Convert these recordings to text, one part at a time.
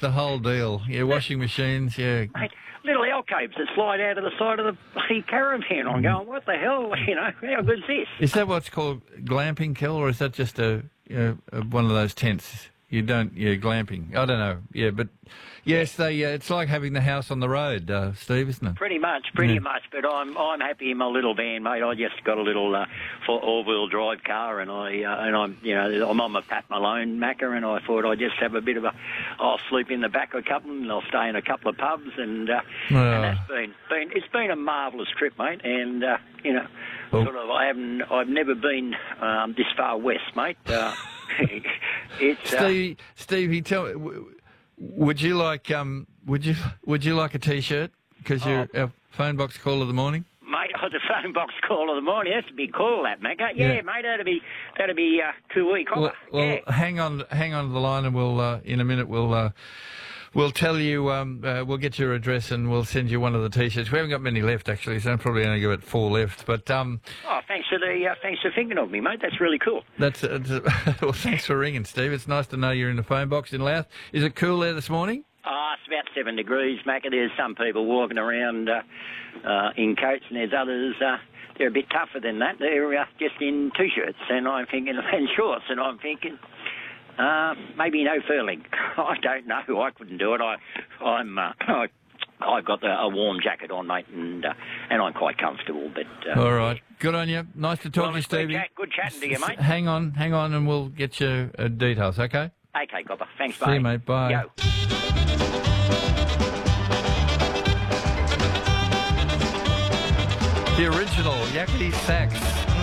the whole deal. Yeah, washing machines, yeah. Mate, little alcoves that slide out of the side of the bloody caravan. I'm going, what the hell? You know, how good's this? Is that what's called glamping, Kel, or is that just one of those tents? Glamping. I don't know. Yeah, but yes, it's like having the house on the road, Steve, isn't it? Pretty much. But I'm happy in my little van, mate. I just got a little all-wheel drive car, and I'm on my Pat Malone Macca, and I thought I'd just have a bit of I'll sleep in the back of a couple, and I'll stay in a couple of pubs, and that's it's been a marvellous trip, mate. And I've never been this far west, mate. It's Steve, would you like a T-shirt because you're our phone box call of the morning? Mate, the phone box call of the morning. That's a big call, that, Macca. Yeah, mate, that'd be 2 weeks. Well, hang on to the line, and we'll in a minute we'll tell you. We'll get your address, and we'll send you one of the T-shirts. We haven't got many left, actually, so I'm probably only got 4 left. But thanks for thinking of me, mate. That's really cool. Well, thanks for ringing, Steve. It's nice to know you're in the phone box in Louth. Is it cool there this morning? It's about 7 degrees, Macca. There's some people walking around in coats, and there's others. They're a bit tougher than that. They're just in T-shirts, and shorts, and I'm thinking. Maybe no furling. I don't know. I couldn't do it. I've got a warm jacket on, mate, and I'm quite comfortable. But all right, good on you. Nice to talk to you, Stevie. Good chatting to you, mate. Hang on, and we'll get you details. Okay. Okay, copper. Thanks, mate. See you, mate. Bye. Yo. The original Yakety Sax.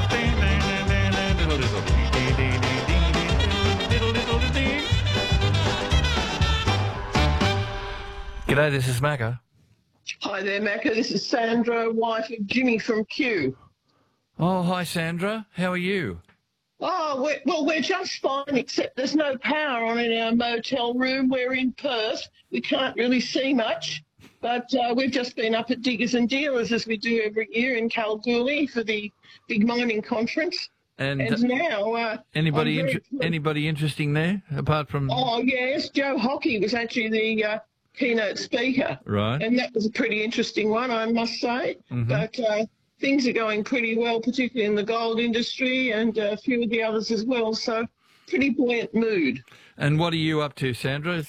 G'day, this is Macca. Hi there, Macca. This is Sandra, wife of Jimmy from Kew. Oh, hi, Sandra. How are you? Oh, we're just fine, except there's no power on in our motel room. We're in Perth. We can't really see much, but we've just been up at Diggers and Dealers, as we do every year in Kalgoorlie for the big mining conference. And now... anybody interesting there, apart from... Oh, yes. Joe Hockey was actually the keynote speaker. Right. And that was a pretty interesting one, I must say. Mm-hmm. But things are going pretty well, particularly in the gold industry and a few of the others as well. So pretty buoyant mood. And what are you up to, Sandra?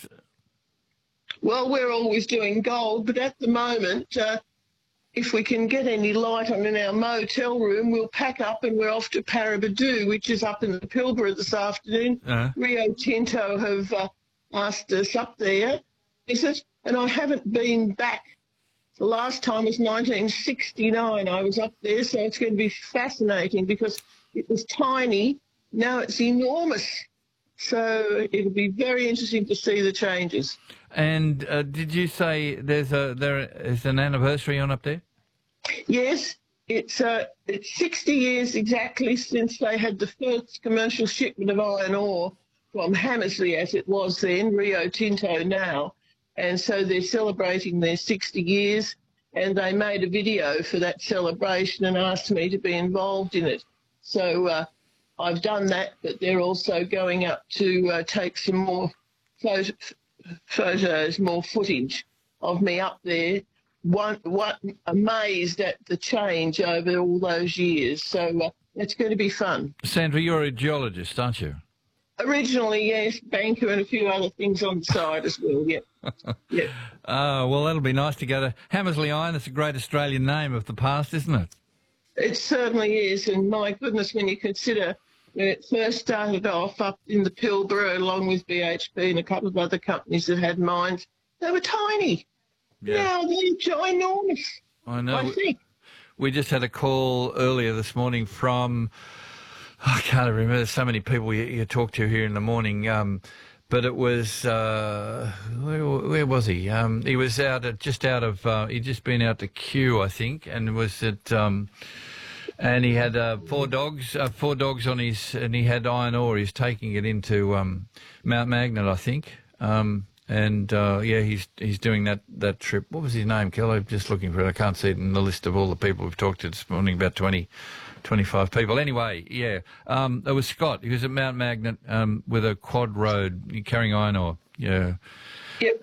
Well, we're always doing gold, but at the moment, if we can get any light on in our motel room, we'll pack up and we're off to Paraburdoo, which is up in the Pilbara this afternoon. Rio Tinto have asked us up there. And I haven't been back. The last time was 1969 I was up there, so it's going to be fascinating because it was tiny. Now it's enormous. So it'll be very interesting to see the changes. And did you say there is an anniversary on up there? Yes, it's 60 years exactly since they had the first commercial shipment of iron ore from Hamersley, as it was then, Rio Tinto now. And so they're celebrating their 60 years, and they made a video for that celebration and asked me to be involved in it. So I've done that, but they're also going up to take some more photos, more footage of me up there. Amazed at the change over all those years. So it's going to be fun. Sandra, you're a geologist, aren't you? Originally, yes, banker and a few other things on the side as well, yeah. Yeah. Well, that'll be nice to go to Hamersley Iron. It's a great Australian name of the past, isn't it? It certainly is, and my goodness, when you consider when it first started off up in the Pilbara along with BHP and a couple of other companies that had mines, they were tiny. Yeah. Now they're ginormous. I know. I think. We just had a call earlier this morning from... I can't remember. There's so many people you talk to here in the morning. But it was where was he? He was he'd just been out to Kew, I think, and was at and he had 4 dogs on his, and he had iron ore. He's taking it into Mount Magnet, I think. He's doing that trip. What was his name, Kel? I'm just looking for it. I can't see it in the list of all the people we've talked to this morning. About 25 people. Anyway, yeah. It was Scott. He was at Mount Magnet with a quad road carrying iron ore. Yeah.